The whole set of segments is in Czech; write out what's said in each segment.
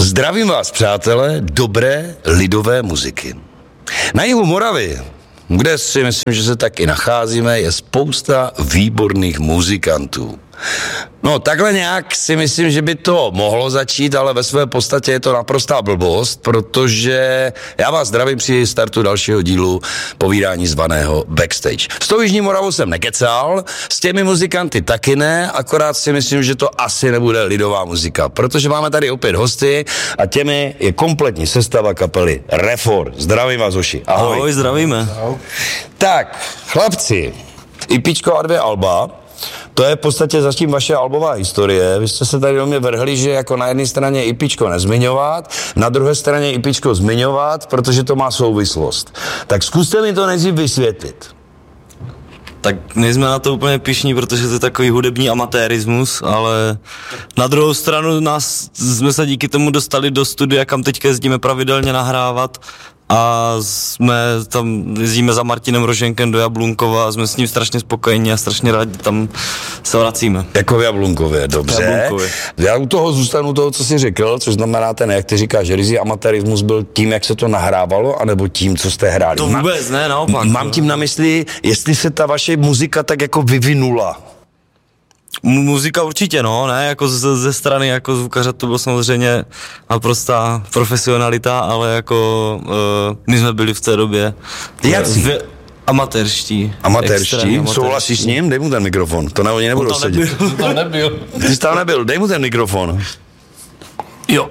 Zdravím vás, přátelé, dobré lidové muziky. Na jihu Moravy, kde si myslím, že se taky nacházíme, je spousta výborných muzikantů. No takhle nějak si myslím, že by to mohlo začít, ale ve své podstatě je to naprostá blbost, protože já vás zdravím při startu dalšího dílu povídání zvaného Backstage. S tou Jižní Moravou jsem nekecal, s těmi muzikanty taky ne, akorát si myslím, že to asi nebude lidová muzika, protože máme tady opět hosty a těmi je kompletní sestava kapely Refor. Zdravím vás, hoši. Ahoj. Ahoj, zdravíme. Ahoj. Tak, chlapci, IPčko a 2 alba. To je v podstatě zatím vaše albová historie. Vy jste se tady do mě vrhli, že jako na jedné straně IPčko nezmiňovat, na druhé straně IPčko zmiňovat, protože to má souvislost. Tak zkuste mi to nejdřív vysvětlit. Tak nejsme na to úplně pyšní, protože to je takový hudební amatérismus, ale na druhou stranu jsme se díky tomu dostali do studia, kam teďka jezdíme pravidelně nahrávat a jezdíme za Martinem Roženkem do Jablunkova a jsme s ním strašně spokojení a strašně rádi tam se vracíme. Jako v Jablunkově, dobře. Jablunkové. Já u toho zůstanu toho, co jsi řekl, což znamená jak ty říkáš, že ryzí amatérismus byl tím, jak se to nahrávalo, anebo tím, co jste hráli? To vůbec ne, naopak. Mám tím na mysli, jestli se ta vaše muzika tak jako vyvinula. Muzika určitě, no, ne, jako ze strany jako zvukaře to bylo samozřejmě naprostá profesionalita, ale jako my jsme byli v té době amatérští. Amatérští? Souhlasíš s ním? Dej mu ten mikrofon, to oni nebudou sedět. To nebyl. Ty jsi tam nebyl, dej mu ten mikrofon. Jo.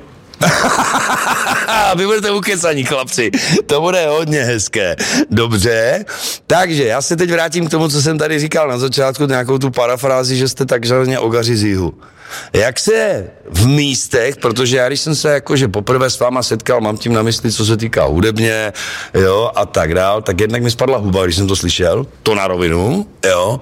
Vy budete ukecaní, chlapci. To bude hodně hezké. Dobře. Takže já se teď vrátím k tomu, co jsem tady říkal na začátku, nějakou tu parafrázi, že jste takzvaně ogaři z jihu. Jak se v místech, protože já když jsem se jakože poprvé s váma setkal, mám tím na mysli, co se týká hudebně, jo, a tak dál, tak jednak mi spadla huba, když jsem to slyšel, to na rovinu, jo,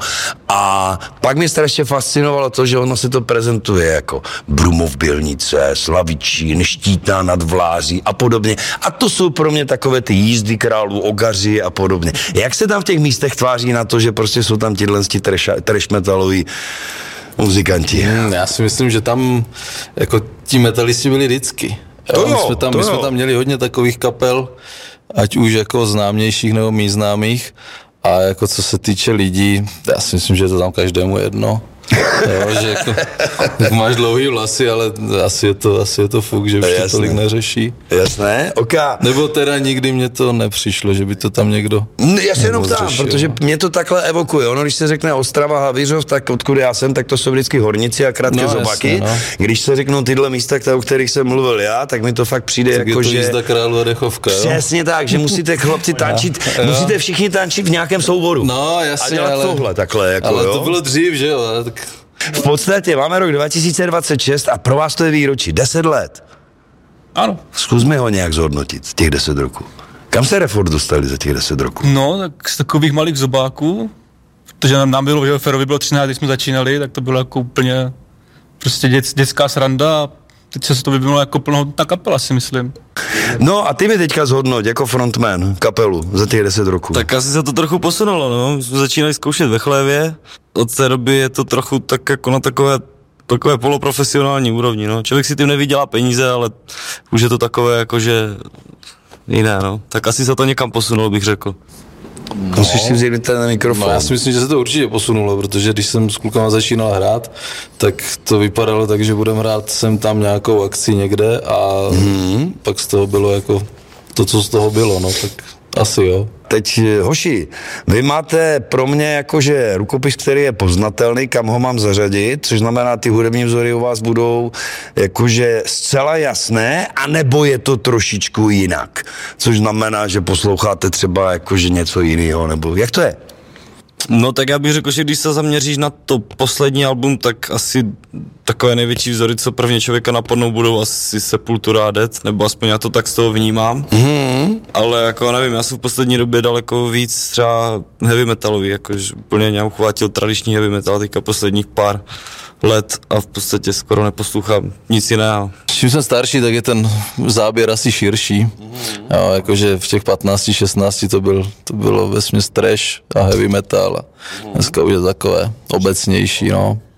a pak mě strašně fascinovalo to, že ono se to prezentuje jako Brumov Bělnice, Slavičín, Štítná nad Vláří a podobně. A to jsou pro mě takové ty jízdy králů, ogaři a podobně. Jak se tam v těch místech tváří na to, že prostě jsou tam tyhle trash metalový muzikanti? Já si myslím, že tam jako ti metalisti byli vždycky. My jsme tam měli hodně takových kapel, ať už jako známějších nebo méně známých. A jako co se týče lidí, já si myslím, že je to tam každému jedno. Jo, že jako, máš dlouhý vlasy, ale asi je to fuk, že už to tolik neřeší. Jasné, ok. Nebo teda nikdy mě to nepřišlo, že by to tam někdo já se jenom ptám, protože mě to takhle evokuje. Ono, když se řekne Ostrava, Havířov, tak odkud já jsem, tak to jsou vždycky horníci a krátké zobaky. Jasně, no. Když se řeknou tyhle místa, o kterých jsem mluvil já, tak mi to fakt přijde tak jako, že... je to jízda Králu a Dechovka, jo? Přesně tak, že musíte chlapci tančit, musíte všichni tančit v nějakém souboru. No, jasně, a dělat tohle takhle, jako, ale jo? to bylo dřív, že jo? Tak... V podstatě máme rok 2026 a pro vás to je výročí, 10 let. Ano. Zkusme ho nějak zhodnotit, těch 10 roků. Kam se Refor dostali za těch 10 roků? No, tak z takových malých zobáků, protože nám bylo, že Ferovi bylo 13, když jsme začínali, tak to bylo jako úplně prostě dětská sranda a teď se to vyvinulo jako plnohodnotná kapela, si myslím. No a ty mi teďka zhodnoť jako frontman kapelu za těch 10 roků. Tak asi se to trochu posunulo, no. My jsme začínali zkoušet ve Chlévě, od té doby je to trochu tak jako na takové poloprofesionální úrovni, no. Člověk si tím nevydělá peníze, ale už je to takové jakože jiné, no. Tak asi se to někam posunulo, bych řekl. Musíš si vzít ten mikrofon. No, já si myslím, že se to určitě posunulo, protože když jsem s klukama začínal hrát, tak to vypadalo tak, že budeme hrát sem tam nějakou akci někde a pak z toho bylo jako to, co z toho bylo, no tak asi jo. Teď, hoši, vy máte pro mě jakože rukopis, který je poznatelný, kam ho mám zařadit, což znamená, ty hudební vzory u vás budou jakože zcela jasné, anebo je to trošičku jinak, což znamená, že posloucháte třeba jakože něco jiného, nebo jak to je? No tak já bych řekl, že když se zaměříš na to poslední album, tak asi takové největší vzory, co prvně člověka napadnou, budou asi Sepultura a Death, nebo aspoň já to tak z toho vnímám. Ale jako nevím, já jsem v poslední době daleko víc třeba heavy metalový, jakože úplně mě uchvátil tradiční heavy metal teďka posledních pár let a v podstatě skoro neposlouchám nic jiného. Čím jsem starší, tak je ten záběr asi širší. Jo, jakože v těch 15, 16 to bylo vesměs trash a heavy metal a dneska už je takové obecnější, no.